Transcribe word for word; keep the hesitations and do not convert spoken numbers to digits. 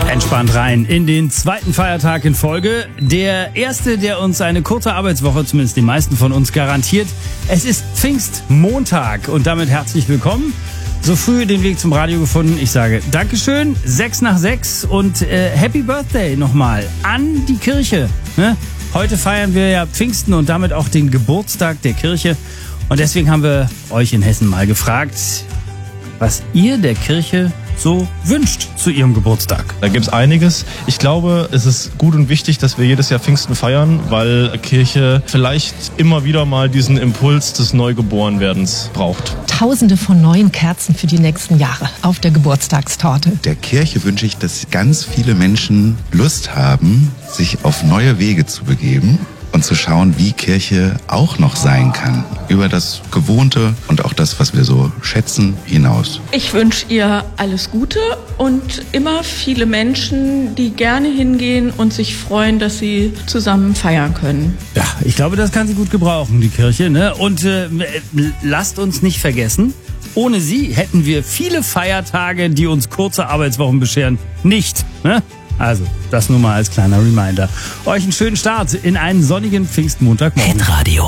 Entspannt rein in den zweiten Feiertag in Folge. Der erste, der uns eine kurze Arbeitswoche, zumindest die meisten von uns, garantiert. Es ist Pfingstmontag und damit herzlich willkommen. So früh den Weg zum Radio gefunden. Ich sage Dankeschön, sechs nach sechs und äh, Happy Birthday nochmal an die Kirche. Ne? Heute feiern wir ja Pfingsten und damit auch den Geburtstag der Kirche. Und deswegen haben wir euch in Hessen mal gefragt, was ihr der Kirche so wünscht zu ihrem Geburtstag. Da gibt es einiges. Ich glaube, es ist gut und wichtig, dass wir jedes Jahr Pfingsten feiern, weil Kirche vielleicht immer wieder mal diesen Impuls des Neugeborenwerdens braucht. Tausende von neuen Kerzen für die nächsten Jahre auf der Geburtstagstorte. Der Kirche wünsche ich, dass ganz viele Menschen Lust haben, sich auf neue Wege zu begeben und zu schauen, wie Kirche auch noch sein kann. Über das Gewohnte und auch das, was wir so schätzen, hinaus. Ich wünsche ihr alles Gute und immer viele Menschen, die gerne hingehen und sich freuen, dass sie zusammen feiern können. Ja, ich glaube, das kann sie gut gebrauchen, die Kirche. Ne? Und äh, lasst uns nicht vergessen, ohne sie hätten wir viele Feiertage, die uns kurze Arbeitswochen bescheren, nicht. Ne? Also, das nur mal als kleiner Reminder. Euch einen schönen Start in einen sonnigen Pfingstmontagmorgen. Hitradio.